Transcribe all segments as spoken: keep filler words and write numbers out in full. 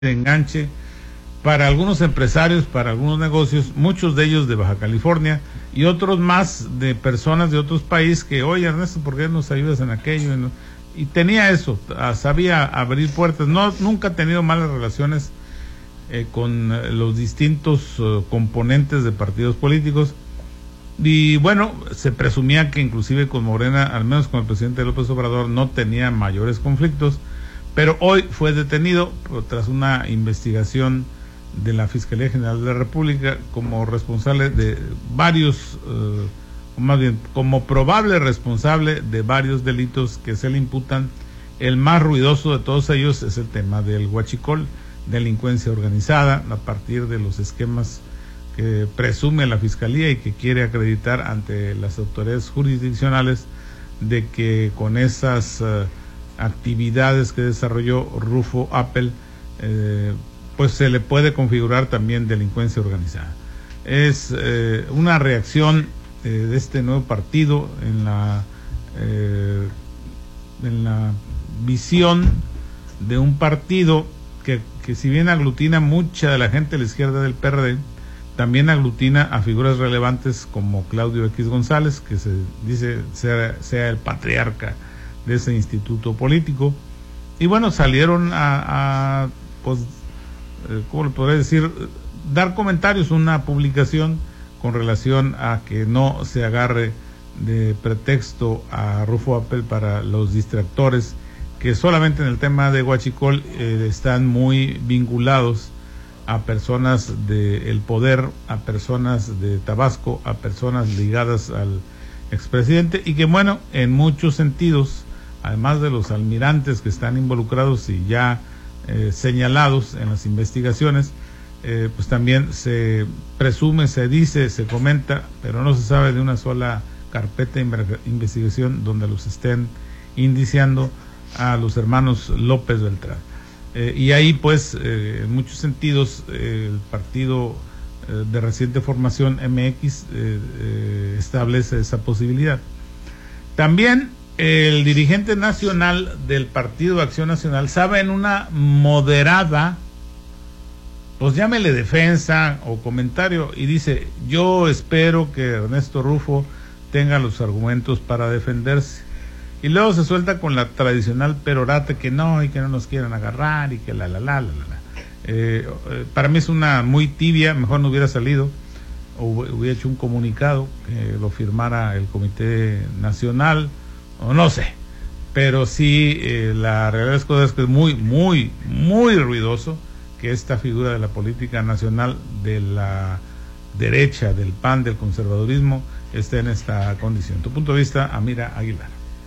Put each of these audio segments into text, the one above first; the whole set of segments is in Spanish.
de enganche para algunos empresarios, para algunos negocios, muchos de ellos de Baja California y otros más de personas de otros países que, oye Ernesto, ¿por qué nos ayudas en aquello? Y tenía eso, sabía abrir puertas. No, nunca ha tenido malas relaciones eh, con los distintos uh, componentes de partidos políticos. Y bueno, se presumía que inclusive con Morena, al menos con el presidente López Obrador, no tenía mayores conflictos. Pero hoy fue detenido tras una investigación de la Fiscalía General de la República como responsable de varios, eh, o más bien, como probable responsable de varios delitos que se le imputan. El más ruidoso de todos ellos es el tema del huachicol, delincuencia organizada, a partir de los esquemas que presume la Fiscalía y que quiere acreditar ante las autoridades jurisdiccionales de que con esas uh, actividades que desarrolló Rufo Appel, eh, pues se le puede configurar también delincuencia organizada. Es eh, una reacción eh, de este nuevo partido en la eh, en la visión de un partido que, que si bien aglutina mucha de la gente de la izquierda del P R D, también aglutina a figuras relevantes como Claudio X González, que se dice sea, sea el patriarca de ese instituto político. Y bueno, salieron a, a pues, eh, ¿cómo le podría decir? Dar comentarios, una publicación con relación a que no se agarre de pretexto a Rufo Appel para los distractores que solamente en el tema de huachicol eh, están muy vinculados a personas del poder, a personas de Tabasco, a personas ligadas al expresidente, y que bueno, en muchos sentidos, además de los almirantes que están involucrados y ya eh, señalados en las investigaciones, eh, pues también se presume, se dice, se comenta, pero no se sabe de una sola carpeta de investigación donde los estén indiciando a los hermanos López Beltrán. Eh, y ahí pues eh, en muchos sentidos eh, el partido eh, de reciente formación M X eh, eh, establece esa posibilidad. También el dirigente nacional del Partido de Acción Nacional sabe en una moderada, pues llámele defensa o comentario, y dice: yo espero que Ernesto Rufo tenga los argumentos para defenderse. Y luego se suelta con la tradicional perorata que no, y que no nos quieran agarrar, y que la, la, la, la, la. Eh, eh, para mí es una muy tibia, mejor no hubiera salido, o hubiera hecho un comunicado que lo firmara el Comité Nacional, o no sé. Pero sí, eh, la realidad de las cosas es que es muy, muy, muy ruidoso que esta figura de la política nacional, de la derecha, del P A N, del conservadurismo, esté en esta condición. Tu punto de vista, Amira Aguilar.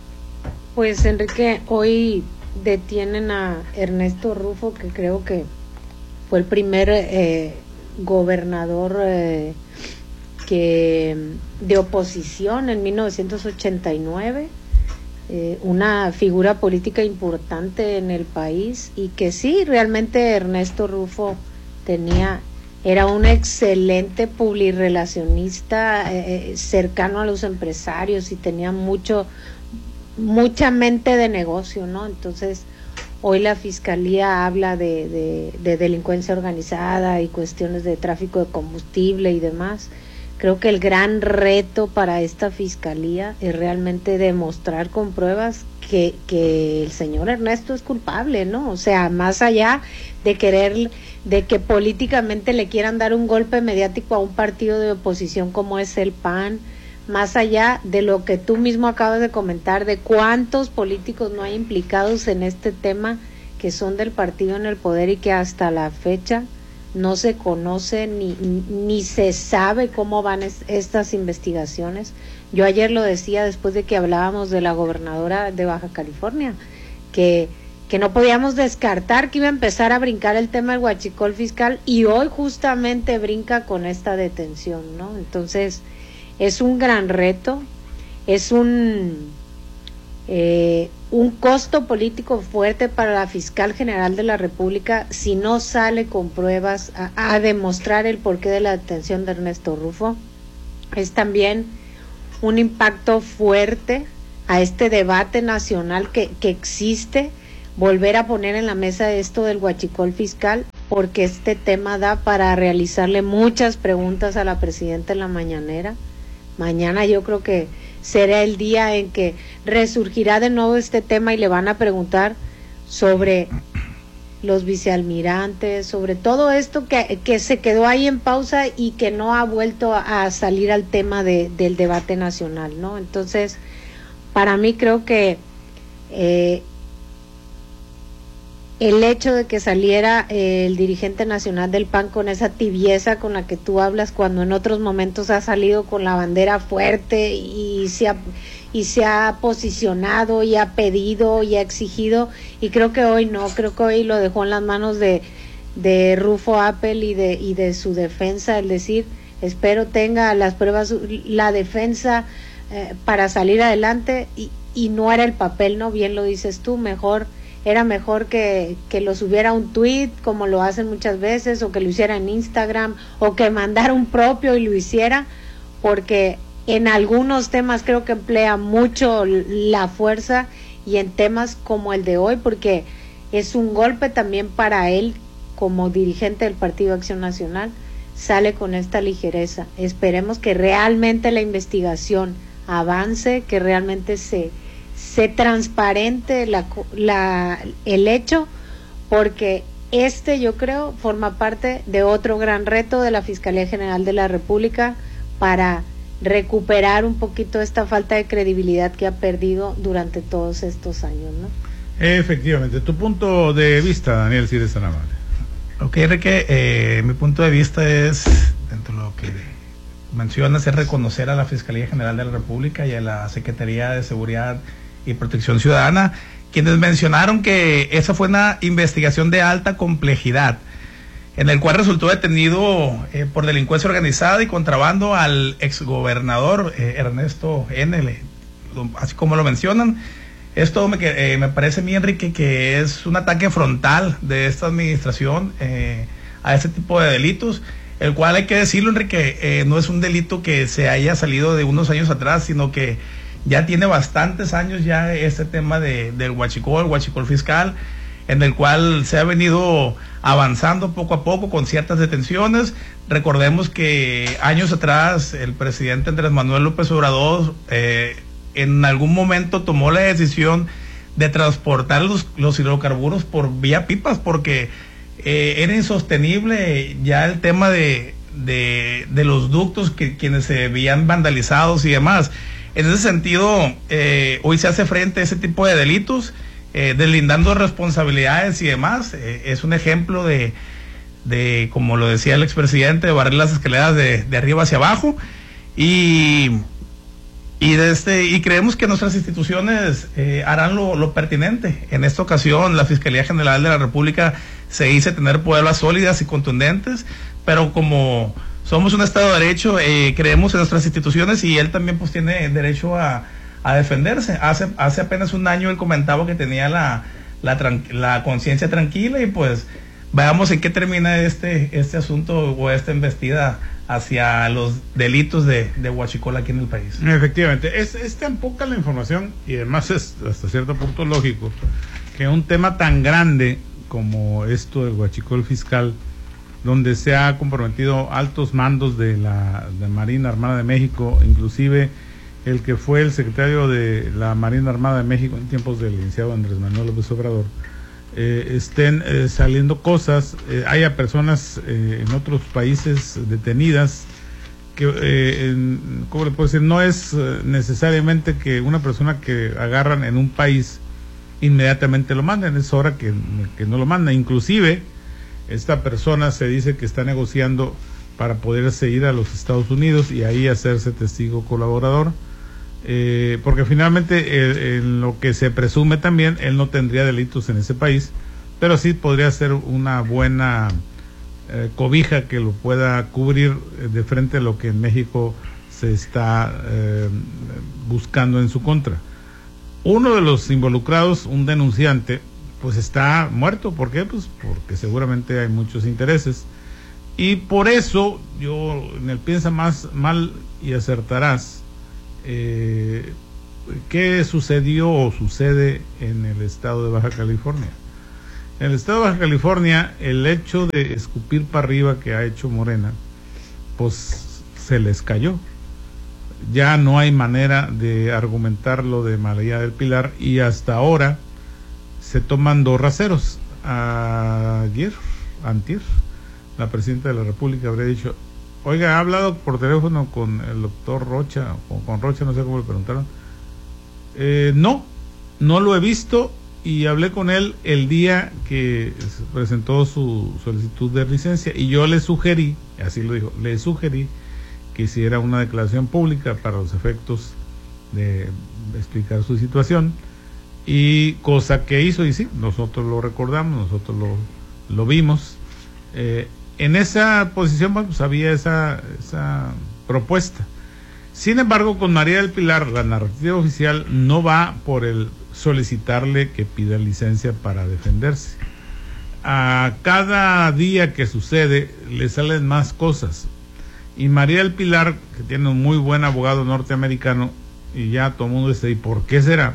Pues Enrique, hoy detienen a Ernesto Rufo, que creo que fue el primer eh, gobernador eh, que de oposición en mil novecientos ochenta y nueve, eh, una figura política importante en el país, y que sí, realmente Ernesto Rufo tenía, era un excelente publirelacionista, eh, cercano a los empresarios, y tenía mucho mucha mente de negocio, ¿no? Entonces, hoy la Fiscalía habla de, de, de delincuencia organizada y cuestiones de tráfico de combustible y demás. Creo que el gran reto para esta Fiscalía es realmente demostrar con pruebas que, que el señor Ernesto es culpable, ¿no? O sea, más allá de querer, de que políticamente le quieran dar un golpe mediático a un partido de oposición como es el P A N, más allá de lo que tú mismo acabas de comentar, de cuántos políticos no hay implicados en este tema que son del partido en el poder y que hasta la fecha no se conoce ni, ni se sabe cómo van es, estas investigaciones. Yo ayer lo decía después de que hablábamos de la gobernadora de Baja California, que, que no podíamos descartar que iba a empezar a brincar el tema del huachicol fiscal, y hoy justamente brinca con esta detención, ¿no? Entonces, es un gran reto, es un eh, un costo político fuerte para la fiscal general de la República si no sale con pruebas a, a demostrar el porqué de la detención de Ernesto Rufo. Es también un impacto fuerte a este debate nacional que, que existe volver a poner en la mesa esto del huachicol fiscal, porque este tema da para realizarle muchas preguntas a la presidenta en la mañanera. Mañana yo creo que será el día en que resurgirá de nuevo este tema y le van a preguntar sobre los vicealmirantes, sobre todo esto que, que se quedó ahí en pausa y que no ha vuelto a, a salir al tema de, del debate nacional, ¿no? Entonces, para mí creo que eh, el hecho de que saliera eh, el dirigente nacional del P A N con esa tibieza con la que tú hablas, cuando en otros momentos ha salido con la bandera fuerte y se ha, y se ha posicionado y ha pedido y ha exigido, y creo que hoy no, creo que hoy lo dejó en las manos de, de Rufo Appel y de, y de su defensa, el decir, espero tenga las pruebas, la defensa eh, para salir adelante, y, y no era el papel, ¿no? Bien lo dices tú, mejor era mejor que, que lo subiera un tweet como lo hacen muchas veces, o que lo hiciera en Instagram, o que mandara un propio y lo hiciera, porque en algunos temas creo que emplea mucho la fuerza, y en temas como el de hoy, porque es un golpe también para él como dirigente del Partido Acción Nacional, sale con esta ligereza. Esperemos que realmente la investigación avance, que realmente se se transparente la, la, el hecho, porque este, yo creo, forma parte de otro gran reto de la Fiscalía General de la República para recuperar un poquito esta falta de credibilidad que ha perdido durante todos estos años, ¿no? Efectivamente. Tu punto de vista, Daniel, si eres tan amable. Ok, Enrique, eh, mi punto de vista es, dentro de lo que mencionas, es reconocer a la Fiscalía General de la República y a la Secretaría de Seguridad y Protección Ciudadana, quienes mencionaron que esa fue una investigación de alta complejidad, en el cual resultó detenido eh, por delincuencia organizada y contrabando al exgobernador eh, Ernesto N., así como lo mencionan. Esto me, eh, me parece a mí, Enrique, que es un ataque frontal de esta administración eh, a este tipo de delitos, el cual, hay que decirlo, Enrique, eh, no es un delito que se haya salido de unos años atrás, sino que ya tiene bastantes años ya este tema de, del huachicol, huachicol fiscal, en el cual se ha venido avanzando poco a poco con ciertas detenciones. Recordemos que años atrás el presidente Andrés Manuel López Obrador eh, en algún momento tomó la decisión de transportar los, los hidrocarburos por vía pipas, porque eh, era insostenible ya el tema de, de, de los ductos que quienes se veían vandalizados y demás. En ese sentido, eh, hoy se hace frente a ese tipo de delitos, eh, deslindando responsabilidades y demás. Eh, es un ejemplo de, de, como lo decía el expresidente, de barrer las escaleras de, de arriba hacia abajo. Y, y, de este, y creemos que nuestras instituciones eh, harán lo, lo pertinente. En esta ocasión, la Fiscalía General de la República se dice tener pruebas sólidas y contundentes, pero como somos un Estado de Derecho, eh, creemos en nuestras instituciones, y él también pues tiene derecho a, a defenderse. Hace hace apenas un año él comentaba que tenía la la, la conciencia tranquila, y pues veamos en qué termina este este asunto o esta embestida hacia los delitos de, de huachicol aquí en el país. Efectivamente, es, es tan poca la información, y además es hasta cierto punto lógico que un tema tan grande como esto del huachicol fiscal, donde se ha comprometido altos mandos de la de Marina Armada de México, inclusive el que fue el secretario de la Marina Armada de México en tiempos del licenciado Andrés Manuel López Obrador, eh, estén eh, saliendo cosas, eh, haya personas eh, en otros países detenidas, que, eh, en, ¿cómo le puedo decir? No es eh, necesariamente que una persona que agarran en un país inmediatamente lo manden, es hora que, que no lo manden. Inclusive esta persona se dice que está negociando para poderse ir a los Estados Unidos y ahí hacerse testigo colaborador, eh, porque finalmente eh, en lo que se presume también, él no tendría delitos en ese país, pero sí podría ser una buena eh, cobija que lo pueda cubrir eh, de frente a lo que en México se está eh, buscando en su contra. Uno de los involucrados, un denunciante, pues está muerto. ¿Por qué? Pues porque seguramente hay muchos intereses, y por eso yo, en el piensa más mal y acertarás, eh, ¿qué sucedió o sucede en el estado de Baja California? En el estado de Baja California, el hecho de escupir para arriba que ha hecho Morena, pues se les cayó. Ya no hay manera de argumentar lo de María del Pilar y hasta ahora se toman dos raseros. Ayer, antier, la presidenta de la República habría dicho, oiga, ha hablado por teléfono con el doctor Rocha, o con Rocha, no sé cómo le preguntaron. Eh, no, no lo he visto y hablé con él el día que presentó su solicitud de licencia y yo le sugerí, así lo dijo, le sugerí que hiciera una declaración pública para los efectos de explicar su situación, y cosa que hizo, y sí, nosotros lo recordamos, nosotros lo, lo vimos. Eh, en esa posición, bueno, pues había esa, esa propuesta. Sin embargo, con María del Pilar, la narrativa oficial no va por el solicitarle que pida licencia para defenderse. A cada día que sucede, le salen más cosas. Y María del Pilar, que tiene un muy buen abogado norteamericano, y ya todo el mundo dice, ¿y por qué será?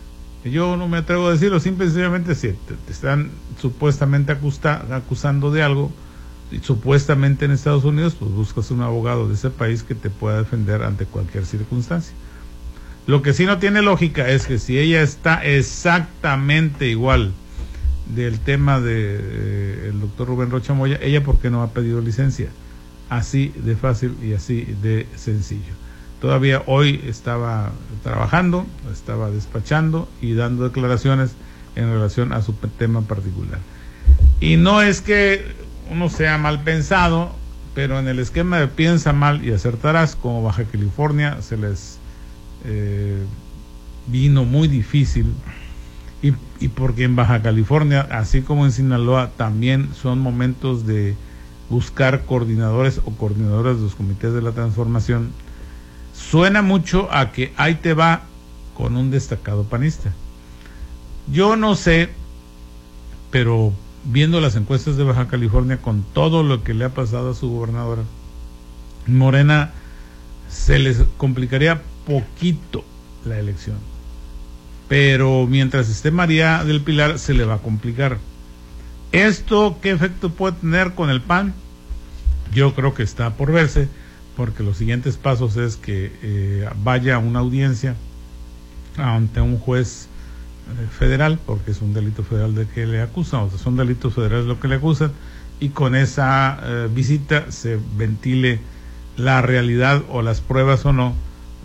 Yo no me atrevo a decirlo, simple y sencillamente si te, te están supuestamente acusta, acusando de algo, y supuestamente en Estados Unidos, pues buscas un abogado de ese país que te pueda defender ante cualquier circunstancia. Lo que sí no tiene lógica es que si ella está exactamente igual del tema de eh, el doctor Rubén Rocha Moya, ella ¿por qué no ha pedido licencia? Así de fácil y así de sencillo. Todavía hoy estaba trabajando, estaba despachando y dando declaraciones en relación a su tema particular. Y no es que uno sea mal pensado, pero en el esquema de piensa mal y acertarás, como Baja California se les eh, vino muy difícil, y, y porque en Baja California, así como en Sinaloa, también son momentos de buscar coordinadores o coordinadoras de los comités de la transformación. Suena mucho a que ahí te va con un destacado panista. Yo no sé, pero viendo las encuestas de Baja California, con todo lo que le ha pasado a su gobernadora, Morena se les complicaría poquito la elección. Pero mientras esté María del Pilar, se le va a complicar. ¿Esto qué efecto puede tener con el P A N? Yo creo que está por verse, porque los siguientes pasos es que eh, vaya a una audiencia ante un juez eh, federal, porque es un delito federal de que le acusan, o sea, son delitos federales lo que le acusan, y con esa eh, visita se ventile la realidad o las pruebas o no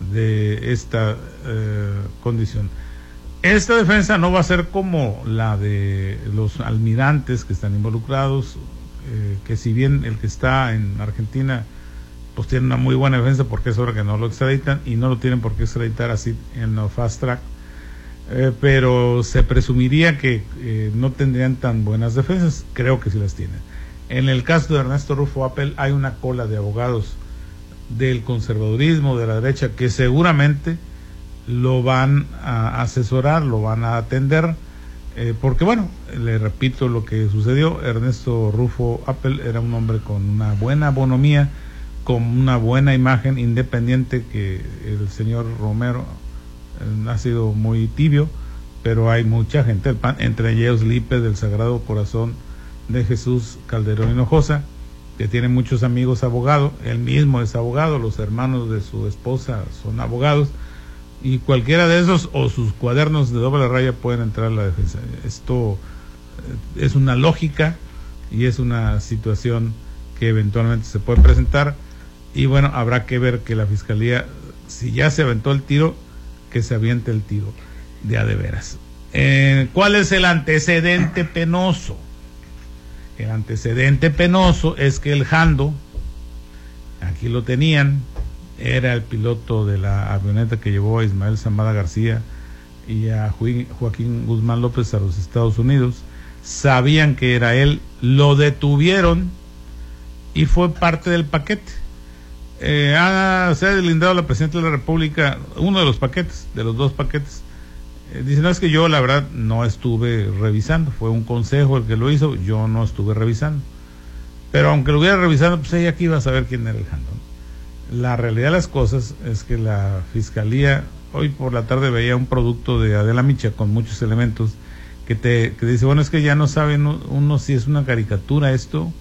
de esta eh, condición. Esta defensa no va a ser como la de los almirantes que están involucrados, eh, que si bien el que está en Argentina pues tiene una muy buena defensa porque es hora que no lo extraditan y no lo tienen por qué extraditar así en el fast track, eh, pero se presumiría que eh, no tendrían tan buenas defensas. Creo que sí las tienen. En el caso de Ernesto Rufo Appel hay una cola de abogados del conservadurismo, de la derecha, que seguramente lo van a asesorar, lo van a atender, eh, porque bueno, le repito lo que sucedió. Ernesto Rufo Appel era un hombre con una buena bonomía, con una buena imagen, independiente que el señor Romero eh, ha sido muy tibio, pero hay mucha gente, el P A N, entre ellos Lipe del Sagrado Corazón de Jesús Calderón Hinojosa, que tiene muchos amigos abogados, él mismo es abogado, los hermanos de su esposa son abogados, y cualquiera de esos o sus cuadernos de doble raya pueden entrar a la defensa. Esto eh, es una lógica y es una situación que eventualmente se puede presentar, y bueno, habrá que ver que la fiscalía, si ya se aventó el tiro, que se aviente el tiro de a de veras. Eh, ¿cuál es el antecedente penoso? El antecedente penoso es que el Jando, aquí lo tenían, era el piloto de la avioneta que llevó a Ismael Zambada García y a Joaquín Guzmán López a los Estados Unidos. Sabían que era él, lo detuvieron y fue parte del paquete. Eh, ha, se ha deslindado la presidenta de la República, uno de los paquetes, de los dos paquetes. Eh, dice, no, es que yo la verdad no estuve revisando, fue un consejo el que lo hizo, yo no estuve revisando. Pero aunque lo hubiera revisado, pues ella aquí iba a saber quién era el Jando. La realidad de las cosas es que la Fiscalía hoy por la tarde veía un producto de Adela Micha con muchos elementos que te que dice, bueno, es que ya no saben uno si es una caricatura esto